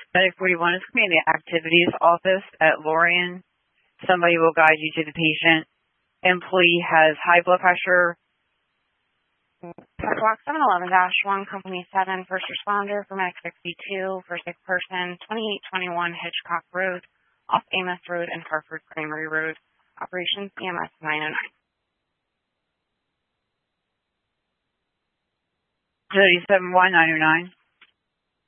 Medic 41 is Community Activities Office at Lorien. Somebody will guide you to the patient. Employee has high blood pressure. Block 711-1, Company 7, first responder for Medic 62 for sick person, 2821 Hitchcock Road, off Amos Road and Hartford Creamery Road. Operations EMS 909. 37-1-909.